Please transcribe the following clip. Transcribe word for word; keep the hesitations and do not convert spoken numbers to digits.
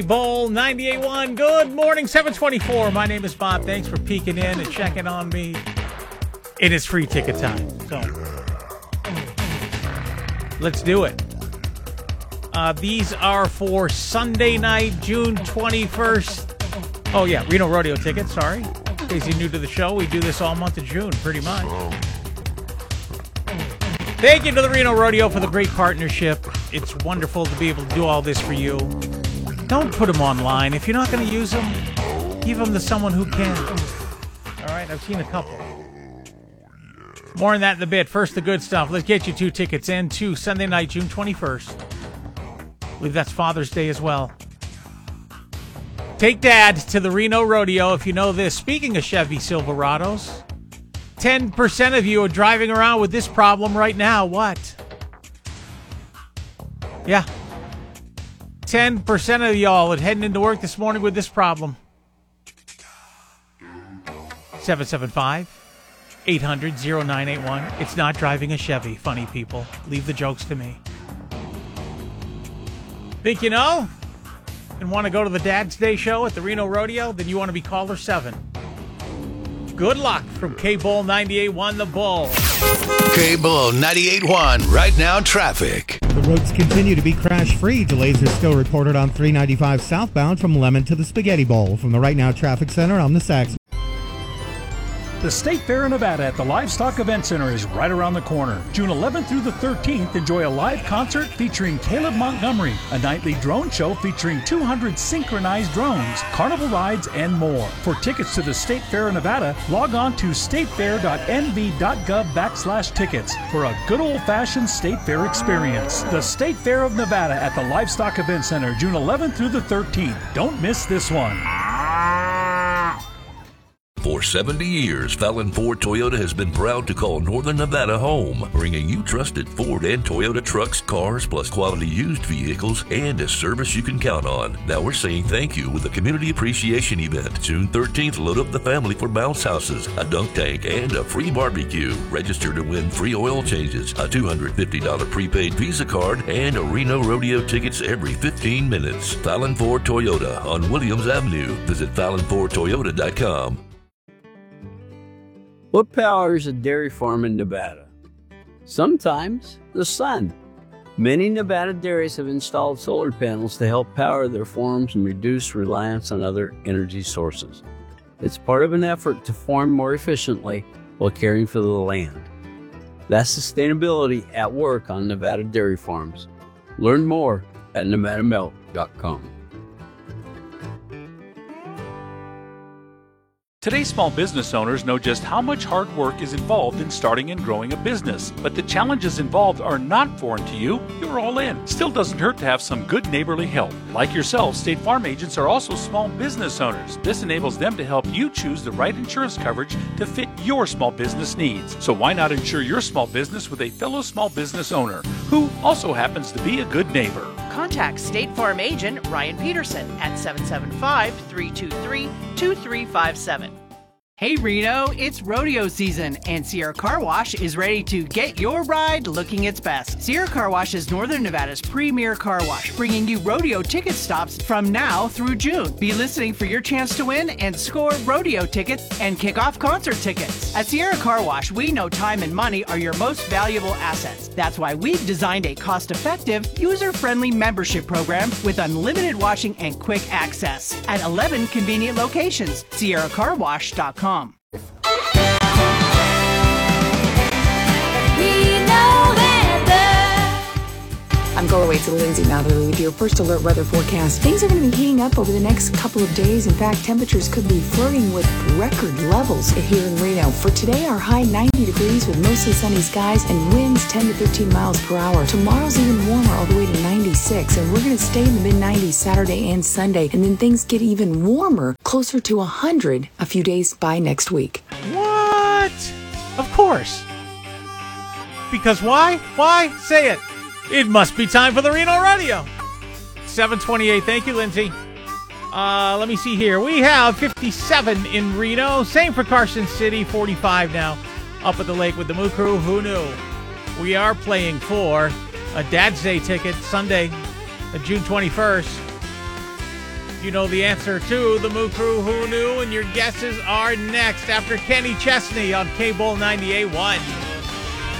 Bowl ninety-eight point one. Good morning, seven twenty-four. My name is Bob. Thanks for peeking in and checking on me. It is free ticket time. So let's do it. Uh, these are for Sunday night, June twenty-first. Oh, yeah, Reno Rodeo tickets. Sorry. In case you're new to the show, we do this all month of June, pretty much. Thank you to the Reno Rodeo for the great partnership. It's wonderful to be able to do all this for you. Don't put them online. If you're not going to use them, give them to someone who can. All right, I've seen a couple. More on that in a bit. First, the good stuff. Let's get you two tickets in to Sunday night, June twenty-first. I believe that's Father's Day as well. Take Dad to the Reno Rodeo if you know this. Speaking of Chevy Silverados, ten percent of you are driving around with this problem right now. What? Yeah. ten percent of y'all are heading into work this morning with this problem. seven seven five, eight hundred, oh nine eight one. It's not driving a Chevy, funny people. Leave the jokes to me. Think you know? And want to go to the Dad's Day show at the Reno Rodeo? Then you want to be caller seven. Good luck from K-Bull ninety-eight point one, The Bull. K-Bull ninety-eight point one, right now traffic. The roads continue to be crash-free. Delays are still reported on three ninety-five southbound from Lemon to the Spaghetti Bowl. From the Right Now Traffic Center, I'm the Sax. The State Fair of Nevada at the Livestock Event Center is right around the corner. June eleventh through the thirteenth, enjoy a live concert featuring Caleb Montgomery, a nightly drone show featuring two hundred synchronized drones, carnival rides, and more. For tickets to the State Fair of Nevada, log on to statefair.nv.gov backslash tickets for a good old-fashioned State Fair experience. The State Fair of Nevada at the Livestock Event Center, June eleventh through the thirteenth. Don't miss this one. For seventy years, Fallon Ford Toyota has been proud to call Northern Nevada home, bringing you trusted Ford and Toyota trucks, cars, plus quality used vehicles, and a service you can count on. Now we're saying thank you with a community appreciation event. June thirteenth, load up the family for bounce houses, a dunk tank, and a free barbecue. Register to win free oil changes, a two hundred fifty dollars prepaid Visa card, and a Reno Rodeo tickets every fifteen minutes. Fallon Ford Toyota on Williams Avenue. Visit fallon ford toyota dot com. What powers a dairy farm in Nevada? Sometimes the sun. Many Nevada dairies have installed solar panels to help power their farms and reduce reliance on other energy sources. It's part of an effort to farm more efficiently while caring for the land. That's sustainability at work on Nevada dairy farms. Learn more at nevada milk dot com. Today's small business owners know just how much hard work is involved in starting and growing a business. But the challenges involved are not foreign to you. You're all in. Still doesn't hurt to have some good neighborly help. Like yourself, State Farm agents are also small business owners. This enables them to help you choose the right insurance coverage to fit your small business needs. So why not insure your small business with a fellow small business owner who also happens to be a good neighbor? Contact State Farm agent Ryan Peterson at seven seven five, three two three, two three five seven. Hey Reno, it's rodeo season, and Sierra Car Wash is ready to get your ride looking its best. Sierra Car Wash is Northern Nevada's premier car wash, bringing you rodeo ticket stops from now through June. Be listening for your chance to win and score rodeo tickets and kick-off concert tickets. At Sierra Car Wash, we know time and money are your most valuable assets. That's why we've designed a cost-effective, user-friendly membership program with unlimited washing and quick access at eleven convenient locations. sierra car wash dot com. I'm Gola Waits with Lindsay Matherly with your first alert weather forecast. Things are going to be heating up over the next couple of days. In fact, temperatures could be flirting with record levels here in Reno. For today, our high ninety degrees with mostly sunny skies and winds ten to thirteen miles per hour. Tomorrow's even warmer, all the way to ninety-six, and we're going to stay in the mid nineties Saturday and Sunday. And then things get even warmer, closer to one hundred a few days by next week. What? Of course. Because why? Why? Say it. It must be time for the Reno Rodeo. seven twenty-eight. Thank you, Lindsay. Uh, let me see here. We have fifty-seven in Reno. Same for Carson City. forty-five now. Up at the lake with the Moo Crew. Who knew? We are playing for a Dad's Day ticket Sunday, uh, June twenty-first. You know the answer to the Moo Crew Who Knew, and your guesses are next after Kenny Chesney on K-Bull ninety-eight point one.